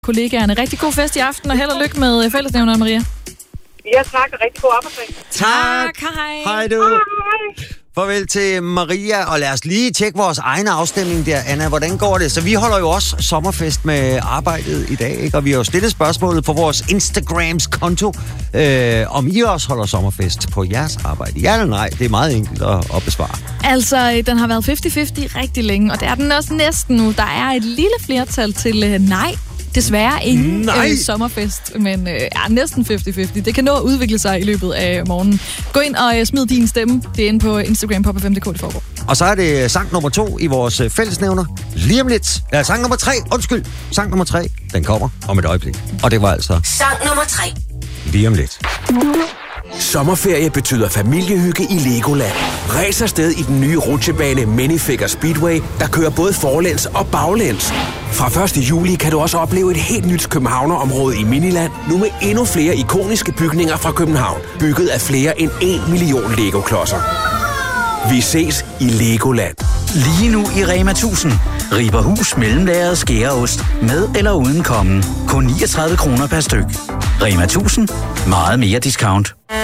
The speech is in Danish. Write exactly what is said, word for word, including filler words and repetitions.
kollegaerne. Rigtig god fest i aften, og held og lykke med fællesnævneren, Maria. Ja, tak, og rigtig god arbejdsdag. Tak, hej. Hej du. Hej. Farvel til Maria, og lad os lige tjekke vores egen afstemning der, Anna. Hvordan går det? Så vi holder jo også sommerfest med arbejdet i dag, ikke? Og vi har jo stillet spørgsmålet på vores Instagrams konto, øh, om I også holder sommerfest på jeres arbejde. Ja eller nej? Det er meget enkelt at, at besvare. Altså, den har været halvtreds halvtreds rigtig længe, og det er den også næsten nu. Der er et lille flertal til øh, nej. Desværre ingen øh, sommerfest, men øh, ja, næsten halvtreds halvtreds. Det kan nå at udvikle sig i løbet af morgenen. Gå ind og øh, smid din stemme. Det er inde på Instagram, pop f m punktum d k, det foregår. Og så er det sang nummer to i vores fællesnævner. Lige om lidt. Ja, sang nummer tre. Undskyld. Sang nummer tre. Den kommer om et øjeblik. Og det var altså... Sang nummer tre. Lige om lidt. Sommerferie betyder familiehygge i Legoland. Ræs afsted i den nye rutsjebane Minifigure Speedway, der kører både forlæns og baglæns. Fra første juli kan du også opleve et helt nyt københavnerområde i Miniland, nu med endnu flere ikoniske bygninger fra København, bygget af flere end en million Lego-klodser. Vi ses i Legoland. Lige nu i Rema tusind. Riberhus mellemlagret skæreost med eller uden kommen. Kun niogtredive kroner per styk. Rema tusind. Meget mere discount.